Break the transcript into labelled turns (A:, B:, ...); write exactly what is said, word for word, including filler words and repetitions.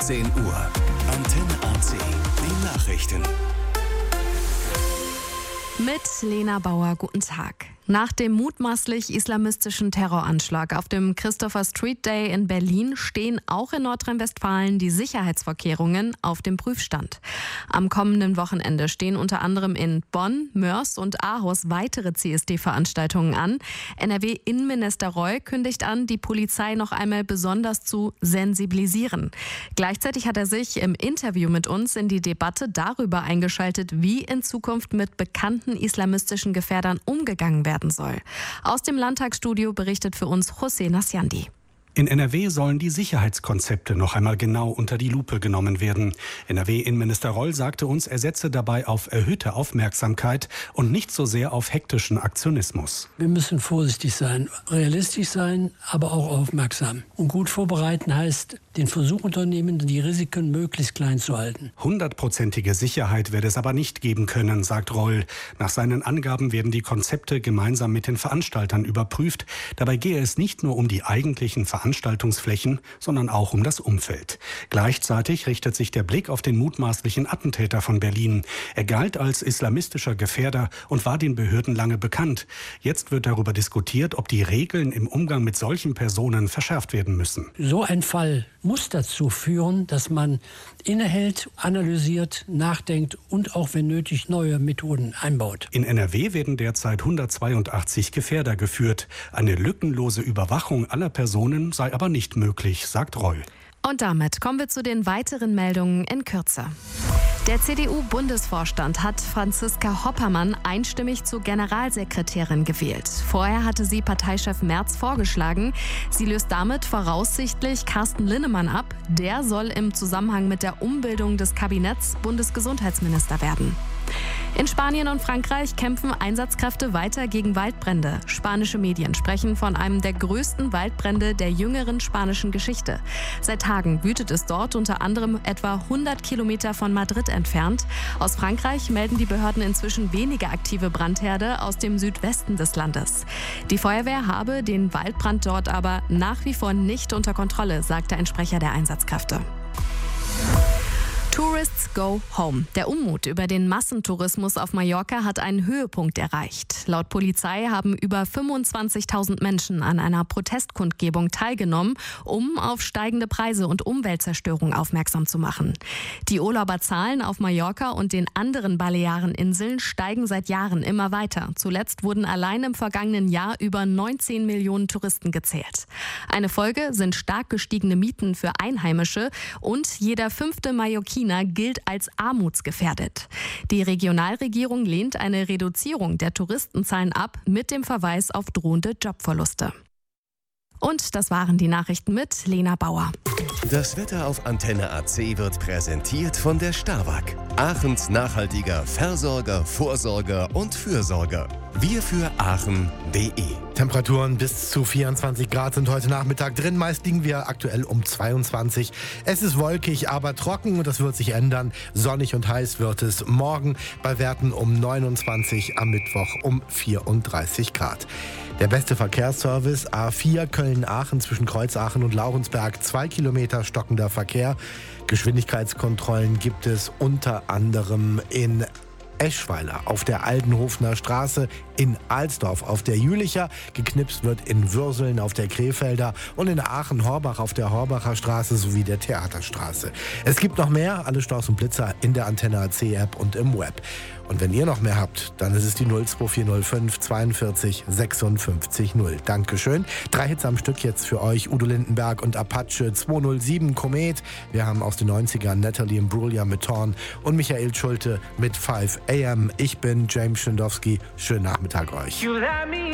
A: achtzehn Uhr. Antenne A C. Die Nachrichten.
B: Mit Lena Bauer, guten Tag. Nach dem mutmaßlich islamistischen Terroranschlag auf dem Christopher Street Day in Berlin stehen auch in Nordrhein-Westfalen die Sicherheitsvorkehrungen auf dem Prüfstand. Am kommenden Wochenende stehen unter anderem in Bonn, Mörs und Aarhus weitere C S D-Veranstaltungen an. N R W-Innenminister Reul kündigt an, die Polizei noch einmal besonders zu sensibilisieren. Gleichzeitig hat er sich im Interview mit uns in die Debatte darüber eingeschaltet, wie in Zukunft mit bekannten islamistischen Gefährdern umgegangen werden soll. Aus dem Landtagsstudio berichtet für uns José Nasciandi.
C: In N R W sollen die Sicherheitskonzepte noch einmal genau unter die Lupe genommen werden. N R W-Innenminister Reul sagte uns, er setze dabei auf erhöhte Aufmerksamkeit und nicht so sehr auf hektischen Aktionismus.
D: Wir müssen vorsichtig sein, realistisch sein, aber auch aufmerksam. Und gut vorbereiten heißt, den Versuch unternehmen, die Risiken möglichst klein zu halten.
C: Hundertprozentige Sicherheit werde es aber nicht geben können, sagt Reul. Nach seinen Angaben werden die Konzepte gemeinsam mit den Veranstaltern überprüft. Dabei gehe es nicht nur um die eigentlichen Veranstaltungsflächen, sondern auch um das Umfeld. Gleichzeitig richtet sich der Blick auf den mutmaßlichen Attentäter von Berlin. Er galt als islamistischer Gefährder und war den Behörden lange bekannt. Jetzt wird darüber diskutiert, ob die Regeln im Umgang mit solchen Personen verschärft werden müssen.
D: So ein Fall muss dazu führen, dass man innehält, analysiert, nachdenkt und auch, wenn nötig, neue Methoden einbaut.
C: In N R W werden derzeit hundertzweiundachtzig Gefährder geführt. Eine lückenlose Überwachung aller Personen sei aber nicht möglich, sagt Reul.
B: Und damit kommen wir zu den weiteren Meldungen in Kürze. Der C D U-Bundesvorstand hat Franziska Hoppermann einstimmig zur Generalsekretärin gewählt. Vorher hatte sie Parteichef Merz vorgeschlagen. Sie löst damit voraussichtlich Carsten Linnemann ab. Der soll im Zusammenhang mit der Umbildung des Kabinetts Bundesgesundheitsminister werden. In Spanien und Frankreich kämpfen Einsatzkräfte weiter gegen Waldbrände. Spanische Medien sprechen von einem der größten Waldbrände der jüngeren spanischen Geschichte. Seit Tagen wütet es dort, unter anderem etwa hundert Kilometer von Madrid entfernt. Aus Frankreich melden die Behörden inzwischen weniger aktive Brandherde aus dem Südwesten des Landes. Die Feuerwehr habe den Waldbrand dort aber nach wie vor nicht unter Kontrolle, sagte ein Sprecher der Einsatzkräfte. Tourists go home. Der Unmut über den Massentourismus auf Mallorca hat einen Höhepunkt erreicht. Laut Polizei haben über fünfundzwanzigtausend Menschen an einer Protestkundgebung teilgenommen, um auf steigende Preise und Umweltzerstörung aufmerksam zu machen. Die Urlauberzahlen auf Mallorca und den anderen Baleareninseln steigen seit Jahren immer weiter. Zuletzt wurden allein im vergangenen Jahr über neunzehn Millionen Touristen gezählt. Eine Folge sind stark gestiegene Mieten für Einheimische und jeder fünfte Mallorquiner gilt als armutsgefährdet. Die Regionalregierung lehnt eine Reduzierung der Touristenzahlen ab mit dem Verweis auf drohende Jobverluste. Und das waren die Nachrichten mit Lena Bauer.
A: Das Wetter auf Antenne A C wird präsentiert von der Starwag. Aachens nachhaltiger Versorger, Vorsorger und Fürsorger. Wir für Aachen punkt de.
E: Temperaturen bis zu vierundzwanzig Grad sind heute Nachmittag drin. Meist liegen wir aktuell um zweiundzwanzig. Es ist wolkig, aber trocken und das wird sich ändern. Sonnig und heiß wird es morgen bei Werten um neunundzwanzig, am Mittwoch um vierunddreißig Grad. Der beste Verkehrsservice A vier Köln-Aachen zwischen Kreuzaachen und Laurensberg. Zwei Kilometer stockender Verkehr. Geschwindigkeitskontrollen gibt es unter anderem in Eschweiler auf der Aldenhofener Straße, in Alsdorf auf der Jülicher, geknipst wird in Würseln auf der Krefelder und in Aachen-Horbach auf der Horbacher Straße sowie der Theaterstraße. Es gibt noch mehr, alle Staus und Blitzer in der Antenne A C App und im Web. Und wenn ihr noch mehr habt, dann ist es die null zwei vier null fünf zweiundvierzig sechsundfünfzig null. Dankeschön. Drei Hits am Stück jetzt für euch. Udo Lindenberg und Apache zweihundertsieben Komet. Wir haben aus den neunzigern Natalie Imbruglia mit Torn und Michael Schulte mit five a m. Ich bin James Schindowski. Schönen Nachmittag euch.